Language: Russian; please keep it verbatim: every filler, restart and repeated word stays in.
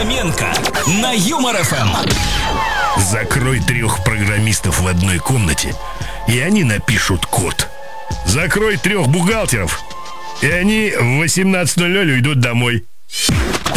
Фоменко на Юмор эф эм. Закрой трех программистов в одной комнате, и они напишут код. Закрой трех бухгалтеров, и они в восемнадцать ноль ноль уйдут домой.